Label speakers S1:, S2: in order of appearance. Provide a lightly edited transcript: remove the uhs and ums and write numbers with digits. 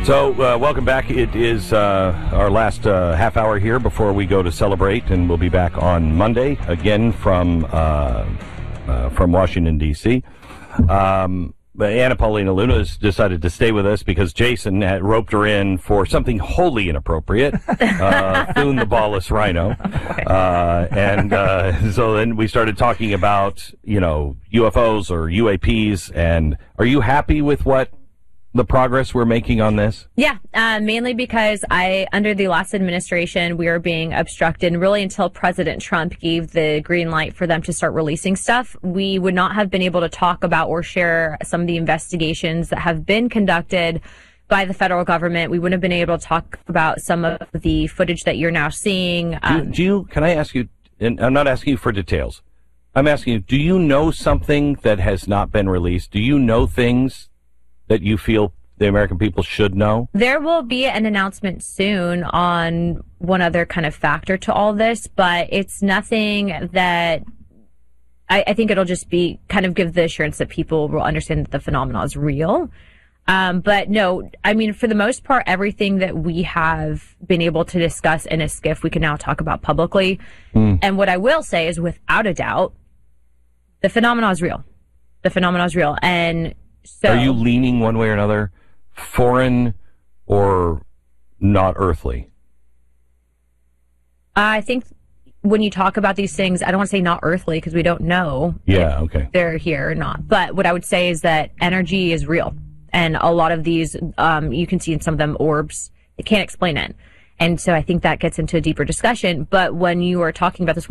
S1: So, welcome back. It is our last half hour here before we go to celebrate, and we'll be back on Monday again from Washington, D.C. But Anna Paulina Luna has decided to stay with us because Jason had roped her in for something wholly inappropriate, Thune the Ballless Rhino. So then we started talking about, UFOs or UAPs. And are you happy with the progress we're making on this?
S2: Yeah, mainly because under the last administration, we were being obstructed, and really until President Trump gave the green light for them to start releasing stuff, we would not have been able to talk about or share some of the investigations that have been conducted by the federal government. We wouldn't have been able to talk about some of the footage that you're now seeing.
S1: Can I ask you, and I'm not asking you for details, I'm asking you, do you know something that has not been released? Do you know things that you feel the American people should know? There
S2: will be an announcement soon on one other kind of factor to all this, but it's nothing that I think it'll just be kind of give the assurance that people will understand that the phenomenon is real. But no, I mean, for the most part, everything that we have been able to discuss in a skiff, we can now talk about publicly. And what I will say is, without a doubt, the phenomenon is real. The phenomenon is real. And so,
S1: are you leaning one way or another, foreign or not earthly?
S2: I think when you talk about these things, I don't want to say not earthly because we don't know if they're here or not. But what I would say is that energy is real. And a lot of these, you can see in some of them orbs, they can't explain it. And so I think that gets into a deeper discussion. But when you are talking about this